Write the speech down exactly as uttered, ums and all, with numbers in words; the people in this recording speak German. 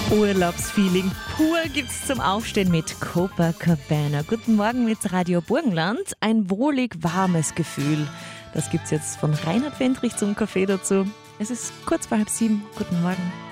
Urlaubsfeeling pur gibt's zum Aufstehen mit Copacabana. Guten Morgen mit Radio Burgenland. Ein wohlig warmes Gefühl. Das gibt's jetzt von Reinhard Fendrich zum Kaffee dazu. Es ist kurz vor halb sieben. Guten Morgen.